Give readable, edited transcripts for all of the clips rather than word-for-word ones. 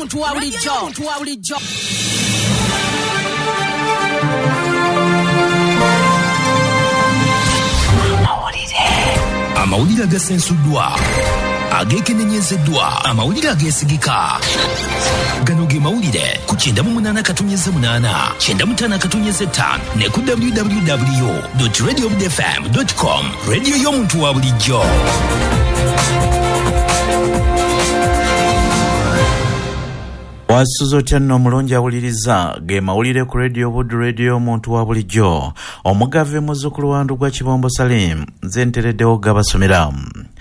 y'omuntu wa bulijjo. Amawulire agasensuddwa, agekenenyezeddwa, amawulire ageesigika. Gano ge mawulire ku 98.8, 95.5 ne ku www.radiobudfm.com. Radio y'omuntu wa bulijjo. Wasuzo tyanno mulungi awuliriza ge mawulire ku Radio Bud Radio omuntu wa bulijjo. Omugave muzzukulu wa Ndugwa Kibombo Salim nze ntereddewo gabasomera.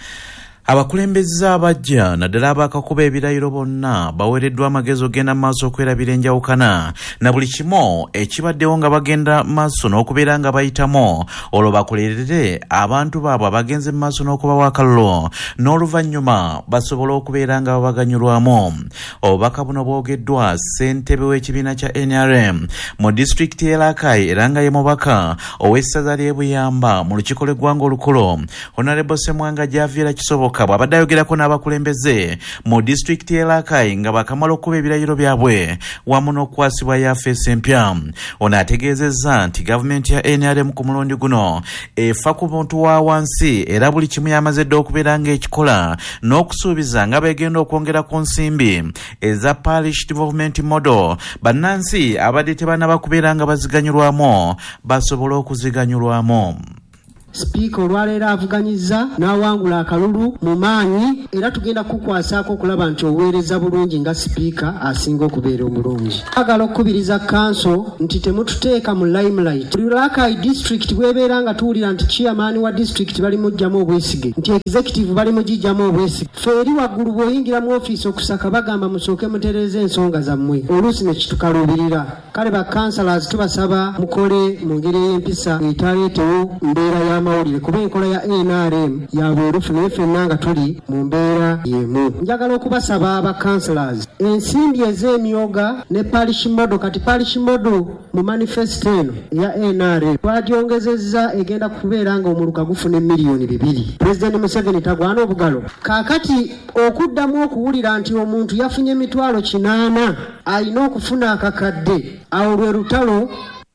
Abakulembeze abajja naddala abakakuba ebirayiro bonna baweereddwa amagezi ogenda maaso okwerabira enjawukana na buli kimu ekibaddewo nga bagenda maaso n'okubeera nga bayitamu olwo bakolerere abantu baabwe abagenze maaso n'okubawa akalulu n'oluvannyuma basobola okubeera nga babaganyulwamu. Obubaka buno bwogeddwa ssentebe w'ekibiina kya NRM mu disitulikiti y'e Rakai era nga ye mubaka ow'essaza ly'e Buyamba mu lukiiko lw'eggwanga olukulu Honorable Ssemwanga Javiera Kisoboka bw'abadde ayogerako n'abakulembeze mu disitulikiti y'e Rakai nga bakamala okuba ebirayiro byabwe wamu n'okukwasibwa yafeesi empya. Ono ategeezezza nti gavumenti ya NRM ku mulundi guno efa ku muntu wa wansi era buli kimu yamaze dda okubeera ng'ekikola n'okusuubiza nga begenda okwongera ku nsimbi eza parish development model bannansi abadde tebanaba kubeera nga baziganyulwamu basobola okuziganyulwamu. Speaker olwaleero avuganyizza n'awangula akalulu mu maanyi era tugenda kukwasaako okulaba nti oweereza bulungi nga Speaker asinga okubeera omulungi. Agala okukubiriza council nti temututeeka mu limelight. Rakai district bwebeera nga tuwulira nti chairman wa district bali mujjamu obwesige nti executive bali mugijjamu obwesige. Ffe eri waggulu bw'oyingira mu ofiisi okusaka bagamba musooke mutereeze ensonga zammwe oluusi ne kitukaluubirira. Kale ba councillors tubasaba mukole mu ngeri y'empisa etaleetewo mbeera ya amawulire kuba enkola ya NRM ya bwerufu naye ffenna nga tuli mu mbeera y'emu. Njagala okubasaba aba councillors ensimbi ez'emyoga ne parish model kati parish model mu manifesto eno eya NRM twagyongezezza egenda kubeera nga omuluka gufuna miliyoni 2. President Museveni tagwana obugalo. Kaakati okuddamu okuwulira nti omuntu yafunye emitwalo 8 alina okufuna akakadde awo lwe lutalo.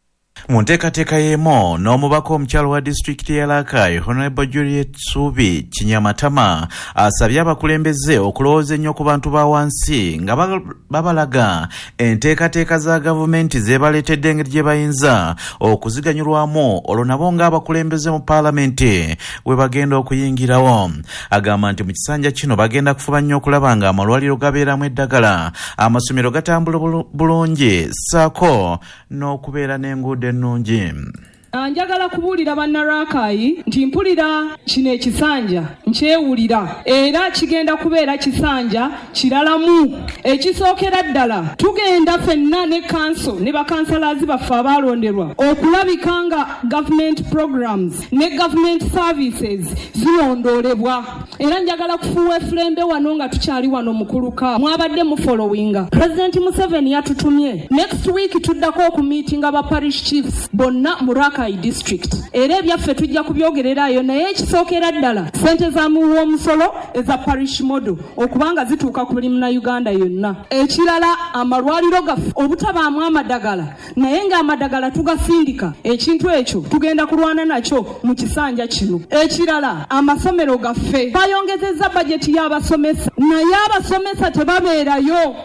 Mu nteekateeka y'emu n'omubaka omukyalo wa disitulikiti ya Rakai Honorable Juliet Subi Kinyamatama asabye abakulembeze okulowooza ennyo ku bantu ba wansi nga babalaga enteekateeka za gavumenti zeebaleetedde engeri gye bayinza okuziganyulwamu olwo nabo ng'abakulembeze mu paalamenti we bagenda okuyingirawo. Agamba nti mu kisanja kino bagenda kufuba nnyo okulaba nga amalwaliro gabeeramu eddagala, amasomero gatambula bulungi ssaako n'okubeera n'enguudo ennungi. Njagala kubuulira bannarakai nti mpulira kino ekisanja nkyewulira era kigenda kubeera kisanja kiralamu. Ekisookera ddala tugenda ffenna ne council ne bakansalazi baffe abalonderwa okulabika nga government programs ne government services zirondolebwa. Era njagala kufuuwa effulembe wano nga tukyali wano mukuluka mwabadde mu followinga. President Museveni yatutumye next week tuddako okumiitinga ba parish chiefs bonna mu Rakai district. Era ebyaffe tujja kubyogererayo naye ekisookera ddala ssente za muwa omusolo eza parish model okubanga zituuka ku buli Munnayuganda yonna. Ekirala amalwaliro gaffe obutabaamu amadagala naye ng'amadagala tugasindika ekintu ekyo tugenda kulwana nakyo mu kisanja kino. Ekirala amasomero gaffe bayongezezza bajeti y'abasomesa naye abasomesa tebabeerayo.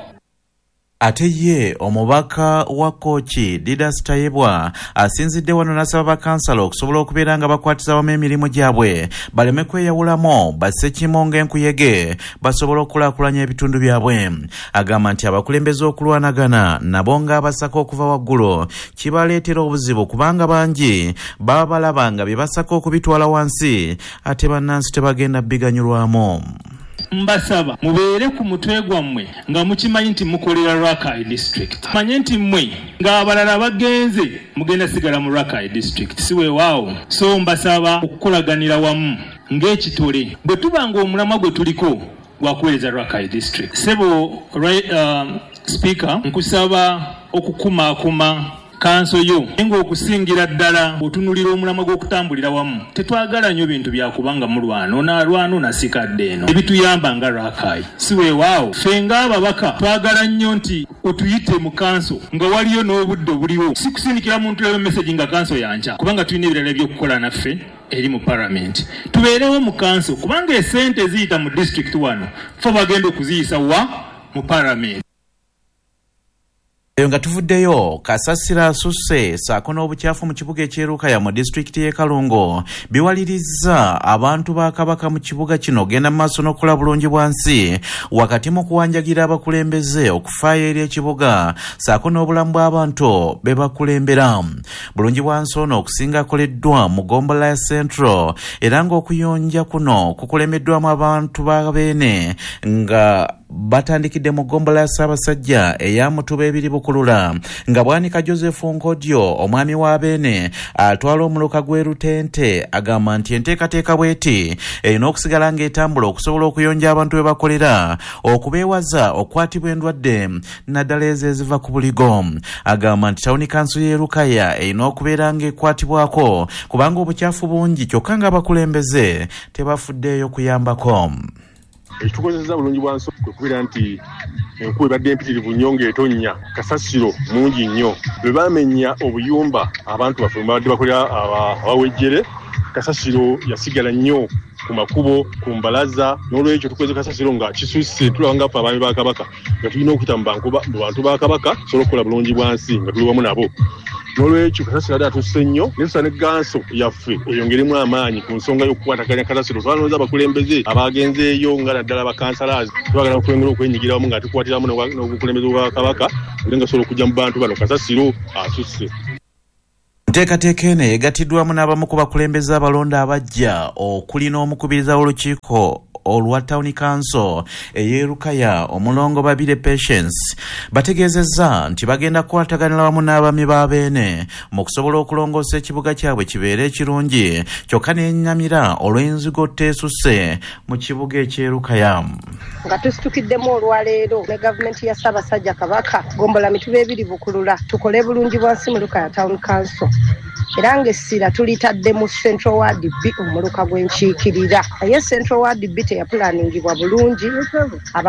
Ate ye omubaka wa Kochi Didas Tayebwa asinzidde wano n'asaba bakansala okusobola okubeera nga bakwatiza wamu emirimu gyabwe baleme kweyawulamu basse kimu ng'enkuyege basobola okukulaakulanya ebitundu byabwe. Agamba nti abakulembeze okulwanagana nabo ng'abasaka okuva waggulu kibaleetera obuzibu kubanga bangi baba balaba nga bye basaka okubitwala wansi ate bannansi tebagenda biganyulwamu. Mbasaba mubeere ku mutwe gwammwe nga mukimanyi nti mukolera Rakai district. Manye nti mmwe ng'abalala bagenze mugenda sigala mu Rakai district si weewaawo. So mbasaba okukolaganira wamu ng'ekitole bwe tubanga omulamwa gwe tuliko gwakuweereza Rakai district. Sebo Speaker nkusaba okukumaakuma kanso yo ngo okusingira ddala otunulira omulamwa gw'okutambulira wamu tetwagala nnyo bintu byakubanga mulwano nalwano nasikadde eno ebituyamba nga Rakai si weewaawo ffe ng'ababaka twagala nnyo nti otuyite mu kanso nga waliyo n'obudde buliwo si kusindikira muntu leero message nga kanso yanca kubanga tulina ebirala by'okukola naffe eri mu parliament tubeerewo mu kanso kubanga esente ziyita mu district wano ffe bagenda okuziyisa wa mu parliament. Nga tuvuddeyo kasasira asusse saako n'obukyafu mu kibuga eky'Erukaya mu disitulikiti y'e Kalungo biwalirizza abantu ba Kabaka mu kibuga kino genda maaso n'okukola bulungi bwansi wakati mu kuwanjagira abakulembeze okufaayo eri ekibuga saako n'obulamu bw'abantu be bakulembera. Bulungi bwansi ono okusinga akoleddwa mu Gombola ya Central era ng'okuyonja kuno kukulembeddwamu abantu ba Beene nga batandikidde mu Gombola ya Ssaabasajja eya Mutuba ebiri Bukulula nga bwanika Joseph Nkodyo omwami wa Beene atwala omuluka gwe Rutente agamba nti enteekateeka bweti erina okusigala ng'etambula okusobola okuyonja abantu be bakolera okubeewaza okukwatibwa endwadde naddala ezo eziva ku buligo. Agamba nti tawuni kanso y'Erukaya erina okubeera ng'ekwatibwako kubanga obukyafu bungi kyokka ng'abakulembeze tebafuddeeyo kuyambako. Ekitukozesa bulungi bwansi kwe kubeera nti enkuba ebadde empitirivu nnyo ng'etonnya kasasiro mungi nnyo bwe baamenya obuyumba abantu baffe babadde bakolera abawejjere kasasiro yasigala nnyo ku makubo ku mbalaza n'olwekyo tukweze kasasiro nga kisusse tulaba nga ffe abaami ba Kabaka nga tulina okuyita mu bantu ba Kabaka tusobola okukola bulungi bwansi nga tuli wamu nabo. N'olwekyo kasasiro ate atusse nnyo netusa ne ganso yaffe eyongeremu amaanyi ku nsonga y'okukwataganya kasasiro twalonza abakulembeze abagenzeeyo nga naddala bakansalazi twagala okwengera okwenyigira wamu nga tukwatiramu n'obukulembeze bwa Kabaka era nga sobola okujja mu bantu bano kasasiro asusse. Nteekateeka eno yeegatiddwamu n'abamu ku bakulembeze abalonda abajja okuli n'omukubiriza w'olukiiko olwa Town Council ey'Erukaya omulongo Babire Patience bategeezezza nti bagenda kukwataganira wamu n'abami ba Beene mu kusobola okulongoosa ekibuga kyabwe kibeere ekirungi kyokka n'ennyamira olw'enzigo teesusse mu kibuga eky'Erukaya. Nga tusitukiddemu olwaleero ne gavumenti ya Ssaabasajja Kabaka Gombola Mituba ebiri Bukulula tukole bulungi bwansi mu Lukaya Town Council era ng'essira tulitadde mu Central Ward B omuluka gw'enkiikirira naye Central Ward B teyapulaaningibwa bulungi